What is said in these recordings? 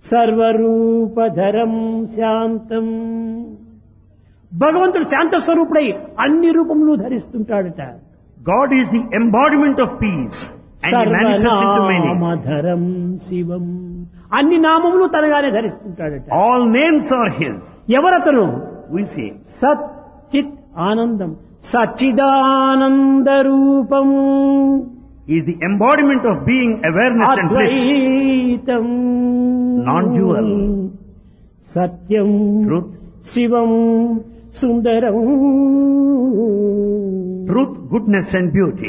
సర్వరూపధరం శాంతం. భగవంతుడు శాంత స్వరూపుడై అన్ని రూపములు ధరిస్తుంటాడట. God is the embodiment of peace and he manifests into many. సర్వనామధరం శివం, అన్ని నామములు తనగానే ధరిస్తుంటాడట. All names are his. ఎవరతను? We see. సత్ చిత్ ఆనందం, సచ్చిదానంద రూపం, He is the embodiment of being awareness and bliss. Advaitam, Non-dual. Satyam, Truth. Shivam, Sundaram. Truth, goodness and beauty.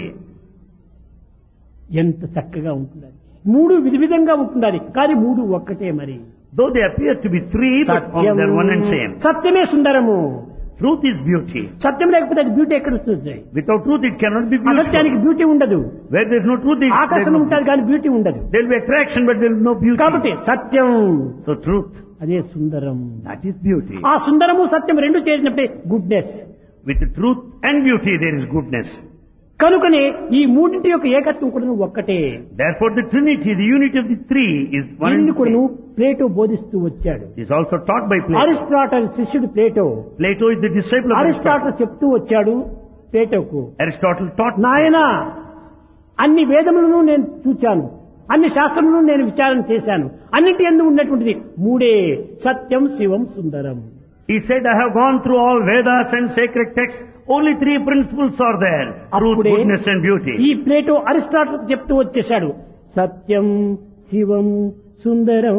ఎంత చక్కగా ఉంటుందని. మూడు విధంగా ఉంటుందని, కానీ మూడు ఒక్కటే. మరి Though they appear to be three, but they are one and same. సత్యమే సుందరము. Truth is beauty. సత్యం లేకపోతే అది బ్యూటీ ఎక్కడ వస్తుంది? Without truth, it cannot be అసత్యానికి beautiful. Beauty ఉండదు. Where there is no truth, ఆకర్షణ ఉంటుంది కానీ బ్యూటీ ఉండదు. there will be attraction, but there will be no beauty. కాబట్టి సత్యం So truth, అదే సుందరం. that is beauty. ఆ సుందరము సత్యం రెండు చేసినప్పుడే goodness. With the truth and beauty, there is goodness. కనుకనే ఈ మూడింటి యొక్క ఏకత్వం కూడా ఒక్కటే. Therefore, the Trinity, the unity of the three, is one and దీన్ని the కూడా same. ప్లేటో బోధిస్తూ వచ్చాడు. It is also taught by Plato. Aristotle శిష్యుడు Plato. Plato is the disciple of Aristotle. Aristotle చెప్తూ వచ్చాడు ప్లేటోకు, Aristotle taught. నాయనా అన్ని వేదములను నేను చూచాను, అన్ని శాస్త్రములను నేను విచారణ చేశాను, అన్నింటి యందు ఉన్నటువంటిది మూడే, సత్యం శివం సుందరం. He said, I have gone through all Vedas and sacred texts. Only three principles are there. Truth, అప్పుడే goodness and beauty. ఈ ప్లేటో అరిస్టాటల్ చెప్తూ వచ్చేశాడు, సత్యం శివం సుందరం,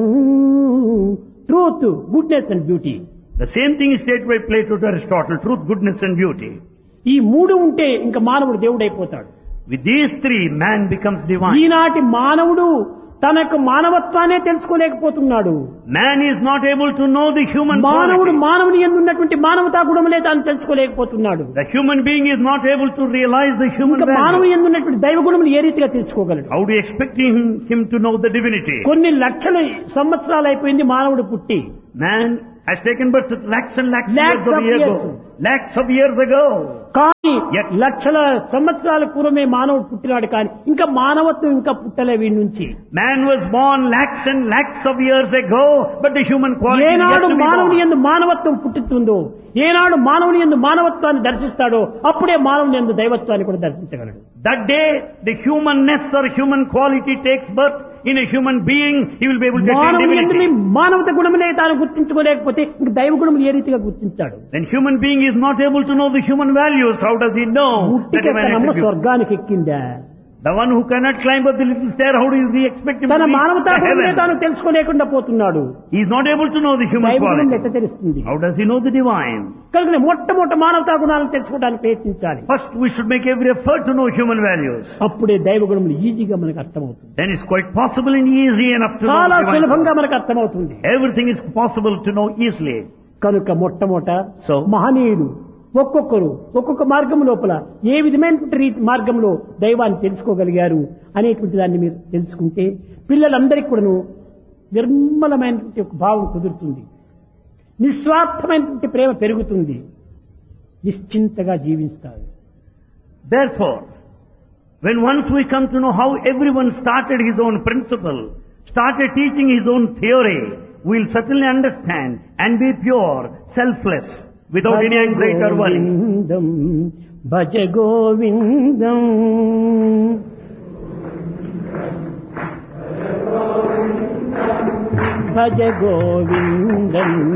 truth goodness and beauty. The same thing is stated by Plato to Aristotle. Truth, goodness and beauty. ఈ మూడు ఉంటే ఇంకా మానవుడు దేవుడైపోతాడు. With these three, man becomes divine. ఈనాటి మానవుడు తనకు మానవత్వాన్ని తెలుసుకోలేకపోతున్నాడు. Man is not able to know the human మానవుడు quality. మానవుని యందు ఉన్నటువంటి మానవతా గుణములే తాను తెలుసుకోలేకపోతున్నాడు. The human being is not able to realize the human ఇంకా మానవుని value. యందు ఉన్నటువంటి దైవ గుణములు ఏ రీతిగా తెలుసుకోగలడు? How do you expect him to know the divinity? కొన్ని లక్షల సంవత్సరాలు అయిపోయింది మానవుడు పుట్టి. Man has taken birth lakhs and lakhs, Lakhs of of years years. ago. Lakhs of years ago. కానీ Yet- లక్షల సంవత్సరాల పూర్వమే మానవుడు పుట్టినాడు, కానీ ఇంకా మానవత్వం ఇంకా పుట్టలే వీడి నుంచి. Man was born lakhs and lakhs of years ago, but the human quality is yet ఏనాడు to be మానవుని born. యందు మానవత్వం పుట్టుతుందో, ఏనాడు మానవుని యందు మానవత్వాన్ని దర్శిస్తాడో అప్పుడే మానవుని యందు దైవత్వాన్ని కూడా దర్శించగలడు. That day, the humanness or human quality takes birth in a human being, he will be able to attain మానవుని యందు divinity. మానవత గుణములే తాను గుర్తించుకోలేకపోతే ఇంక దైవ గుణములు ఏ రీతిగా గుర్తించాడు? When human being is not able to know the human values, how does he know the ముట్టికెక్కనమ్మ divine attributes? స్వర్గానికి ఎక్కిందా? The one who cannot climb up the little stair, how do you expect him తన to reach మానవతా the గుణములే heaven? తాను తెలుసుకోలేకుండా పోతున్నాడు. He is not able to know the human దైవ గుణం quality. ఎట్ట తెలుస్తుంది? How does he know the divine? కనుక మొట్టమొదటి మానవతా గుణాలను తెలుసుకోవడానికి ప్రయత్నించాలి. First, we should make every effort to know human values. అప్పుడే దైవ గుణములు ఈజీగా మనకు అర్థమవుతుంది. Then it's quite possible and easy enough to know చాలా divine సులభంగా quality. మనకు అర్థమవుతుంది. Everything is possible to know easily. కనుక మొట్టమొదట So- మహనీయులు ఒక్కొక్కరు ఒక్కొక్క మార్గం లోపల ఏ విధమైనటువంటి రీతి మార్గంలో దైవాన్ని తెలుసుకోగలిగారు అనేటువంటి దాన్ని మీరు తెలుసుకుంటే పిల్లలందరికీ కూడాను నిర్మలమైనటువంటి ఒక భావం కుదురుతుంది, నిస్వార్థమైనటువంటి ప్రేమ పెరుగుతుంది, నిశ్చింతగా జీవిస్తారు. Therefore, when once we come to know how everyone started his own principle, started teaching his own theory, we'll certainly understand and be pure, selfless, without any anxiety or worry. Govindam Bhaja Govindam Bhaja Govindam